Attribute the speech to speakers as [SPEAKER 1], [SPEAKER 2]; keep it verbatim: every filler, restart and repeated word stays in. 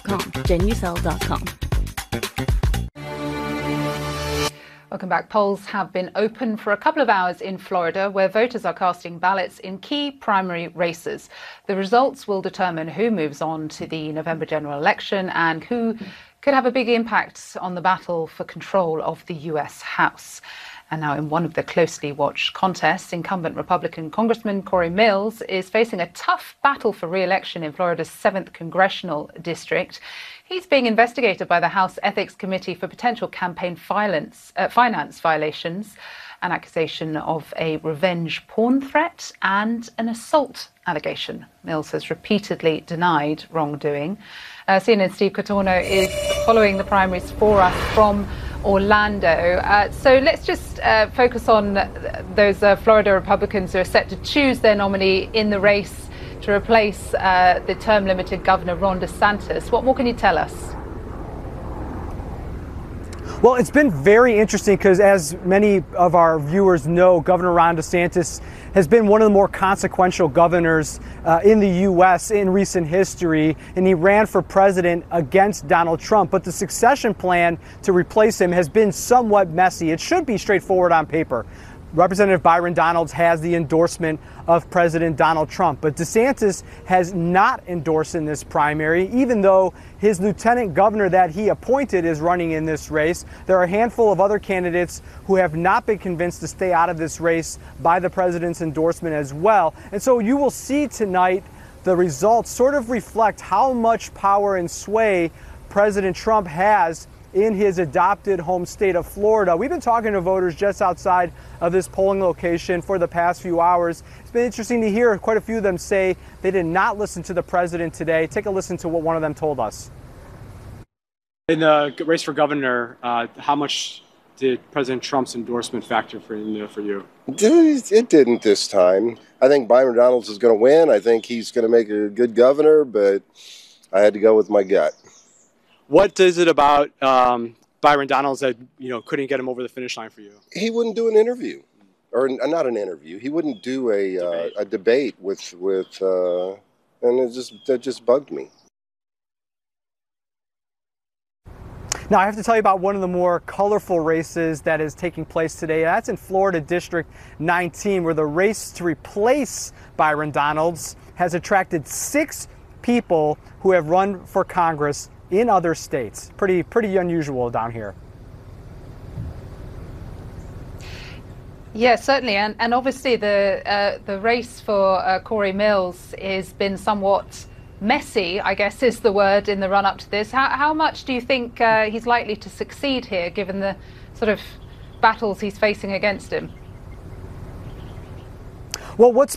[SPEAKER 1] com. Genucel dot com.
[SPEAKER 2] Welcome back. Polls have been open for a couple of hours in Florida, where voters are casting ballots in key primary races. The results will determine who moves on to the November general election and who could have a big impact on the battle for control of the U S House. And now, in one of the closely watched contests, incumbent Republican Congressman Corey Mills is facing a tough battle for re-election in Florida's seventh congressional district. He's being investigated by the House Ethics Committee for potential campaign violence, uh, finance violations, an accusation of a revenge porn threat, and an assault allegation. Mills has repeatedly denied wrongdoing. Uh, C N N's Steve Cotorno is following the primaries for us from Orlando. Uh, so let's just uh, focus on those uh, Florida Republicans who are set to choose their nominee in the race to replace uh, the term-limited Governor Ron DeSantis. What more can you tell us?
[SPEAKER 3] Well, it's been very interesting because, as many of our viewers know, Governor Ron DeSantis has been one of the more consequential governors uh, in the U S in recent history, and he ran for president against Donald Trump. But the succession plan to replace him has been somewhat messy. It should be straightforward on paper. Representative Byron Donalds has the endorsement of President Donald Trump, but DeSantis has not endorsed in this primary, even though his lieutenant governor that he appointed is running in this race. There are a handful of other candidates who have not been convinced to stay out of this race by the president's endorsement as well. And so you will see tonight the results sort of reflect how much power and sway President Trump has in his adopted home state of Florida. We've been talking to voters just outside of this polling location for the past few hours. It's been interesting to hear quite a few of them say they did not listen to the president today. Take a listen to what one of them told us.
[SPEAKER 4] In the race for governor, uh, how much did President Trump's endorsement factor for in there for you?
[SPEAKER 5] It didn't this time. I think Byron Donalds is going to win. I think he's going to make a good governor, but I had to go with my gut.
[SPEAKER 4] What is it about um, Byron Donalds that you know couldn't get him over the finish line for you?
[SPEAKER 5] He wouldn't do an interview, or not an interview. He wouldn't do a debate, uh, a debate with with, uh, and it just that just bugged me.
[SPEAKER 3] Now, I have to tell you about one of the more colorful races that is taking place today. That's in Florida District nineteen, where the race to replace Byron Donalds has attracted six people who have run for Congress in other states. Pretty, pretty unusual down here.
[SPEAKER 2] Yes, certainly, and and obviously the uh, the race for uh, Corey Mills has been somewhat messy, I guess is the word, in the run up to this. How how much do you think uh, he's likely to succeed here, given the sort of battles he's facing against him?
[SPEAKER 3] Well, what's